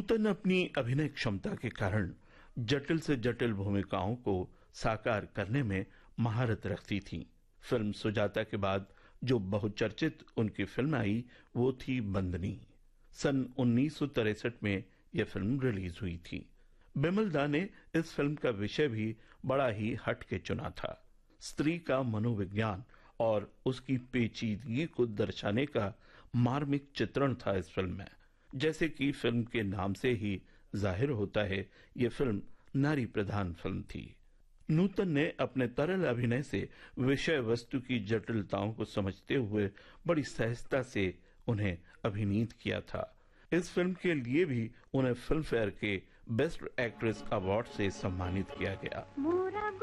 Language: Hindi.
नूतन अपनी अभिनय क्षमता के कारण जटिल से जटिल भूमिकाओं को साकार करने में महारत रखती थी। फिल्म सुजाता के बाद जो बहुचर्चित उनकी फिल्म आई वो थी बंदनी। सन 1963 में यह फिल्म रिलीज हुई थी। बिमल दा ने इस फिल्म का विषय भी बड़ा ही हट के चुना था। स्त्री का मनोविज्ञान और उसकी पेचीदगी को दर्शाने का मार्मिक चित्रण था इस फिल्म में। जैसे कि फिल्म के नाम से ही जाहिर होता है, ये फिल्म नारी प्रधान फिल्म थी। नूतन ने अपने तरल अभिनय से विषय वस्तु की जटिलताओं को समझते हुए बड़ी सहजता से उन्हें अभिनीत किया था। इस फिल्म के लिए भी उन्हें फिल्म फेयर के बेस्ट एक्ट्रेस अवार्ड से सम्मानित किया गया।